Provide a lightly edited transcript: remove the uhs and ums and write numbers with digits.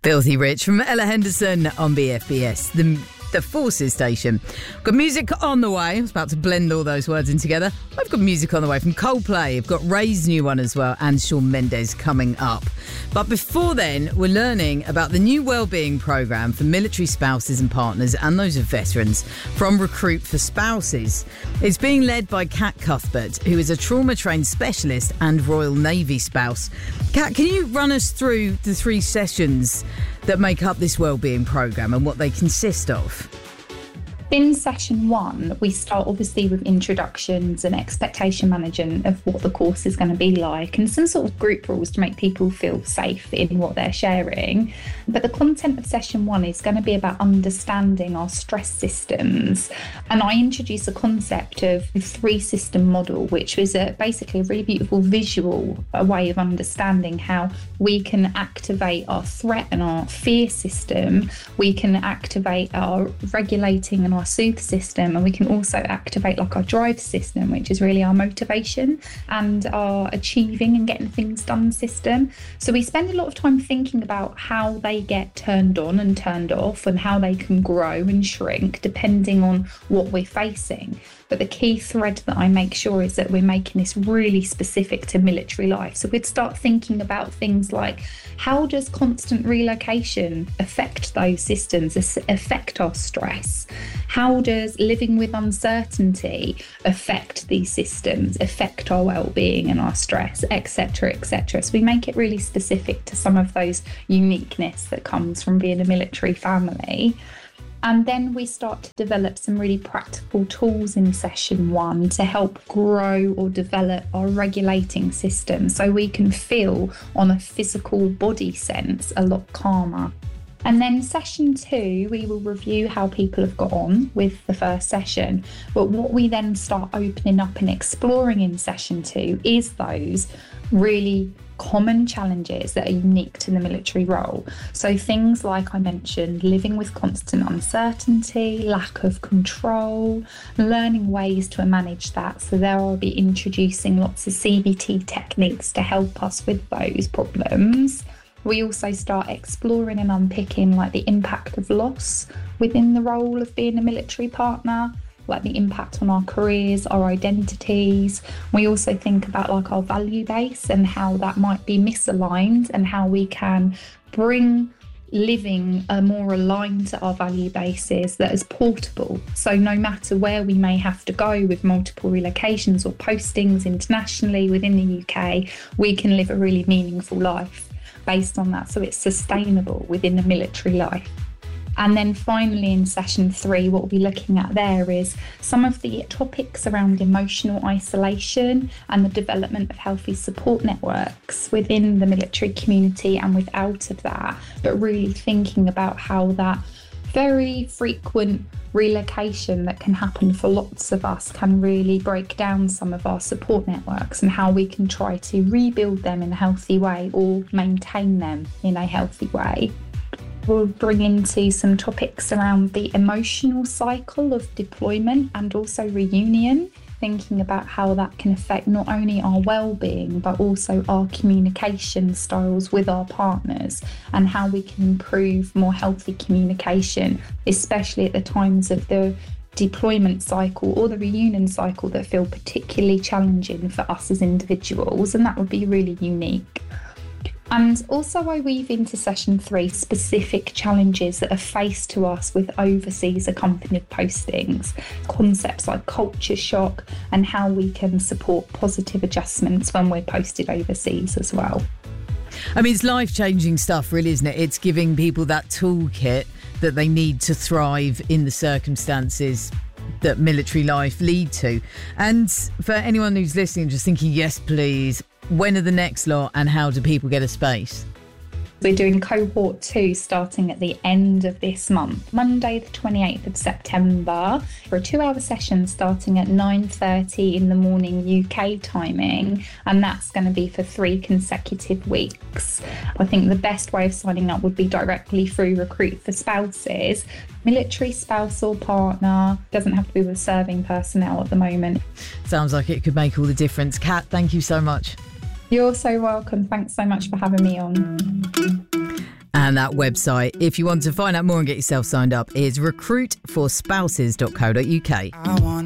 Filthy Rich from Ella Henderson on BFBS, the Forces station. Got music on the way. I was about to blend all those words in together. I've got music on the way from Coldplay. I've got Ray's new one as well, and Shawn Mendes coming up. But before then, we're learning about the new wellbeing programme for military spouses and partners and those of veterans from Recruit for Spouses. It's being led by Kat Cuthbert, who is a trauma-trained specialist and Royal Navy spouse. Kat, can you run us through the 3 sessions that make up this wellbeing programme and what they consist of? In session 1, we start obviously with introductions and expectation management of what the course is going to be like and some sort of group rules to make people feel safe in what they're sharing. But the content of session 1 is going to be about understanding our stress systems. And I introduce a concept of the 3-system model, which is basically a really beautiful visual way of understanding how we can activate our threat and our fear system. We can activate our regulating and our soothe system, and we can also activate like our drive system, which is really our motivation and our achieving and getting things done system. So we spend a lot of time thinking about how they get turned on and turned off and how they can grow and shrink depending on what we're facing. But the key thread that I make sure is that we're making this really specific to military life. So we'd start thinking about things like, how does constant relocation affect those systems, affect our stress? How does living with uncertainty affect these systems, affect our well-being and our stress, etc., etc. So we make it really specific to some of those uniqueness that comes from being a military family. And then we start to develop some really practical tools in session 1 to help grow or develop our regulating system so we can feel on a physical body sense a lot calmer. And then session 2, we will review how people have got on with the first session. But what we then start opening up and exploring in session 2 is those really common challenges that are unique to the military role. So things like I mentioned, living with constant uncertainty, lack of control, learning ways to manage that. So there I'll be introducing lots of CBT techniques to help us with those problems. We also start exploring and unpicking like the impact of loss within the role of being a military partner, like the impact on our careers, our identities. We also think about like our value base and how that might be misaligned and how we can bring living more aligned to our value bases that is portable. So no matter where we may have to go with multiple relocations or postings internationally within the UK, we can live a really meaningful life based on that. So it's sustainable within the military life. And then finally in session 3, what we'll be looking at there is some of the topics around emotional isolation and the development of healthy support networks within the military community and without of that, but really thinking about how that very frequent relocation that can happen for lots of us can really break down some of our support networks and how we can try to rebuild them in a healthy way or maintain them in a healthy way. We'll bring into some topics around the emotional cycle of deployment and also reunion, thinking about how that can affect not only our well-being but also our communication styles with our partners and how we can improve more healthy communication, especially at the times of the deployment cycle or the reunion cycle that feel particularly challenging for us as individuals, and that would be really unique. And also I weave into session 3 specific challenges that are faced to us with overseas accompanied postings, concepts like culture shock and how we can support positive adjustments when we're posted overseas as well. I mean, it's life-changing stuff, really, isn't it? It's giving people that toolkit that they need to thrive in the circumstances that military life lead to. And for anyone who's listening, just thinking, yes, please, when are the next lot and how do people get a space? We're doing cohort 2 starting at the end of this month, Monday the 28th of September, for a 2-hour session starting at 9:30 in the morning UK timing, and that's going to be for 3 consecutive weeks. I think the best way of signing up would be directly through Recruit for Spouses. Military spouse or partner, doesn't have to be with serving personnel at the moment. Sounds like it could make all the difference. Kat, thank you so much. You're so welcome. Thanks so much for having me on. And that website, if you want to find out more and get yourself signed up, is recruitforspouses.co.uk.